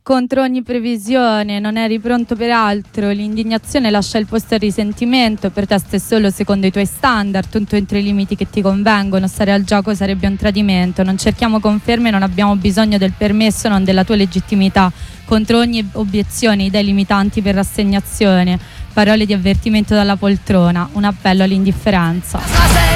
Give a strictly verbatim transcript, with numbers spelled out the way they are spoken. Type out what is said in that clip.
contro ogni previsione, non eri pronto per altro, l'indignazione lascia il posto al risentimento, per te è solo secondo i tuoi standard, tutto entro i limiti che ti convengono, stare al gioco sarebbe un tradimento, non cerchiamo conferme, non abbiamo bisogno del permesso, non della tua legittimità, contro ogni obiezione, idee limitanti per rassegnazione, parole di avvertimento dalla poltrona, un appello all'indifferenza.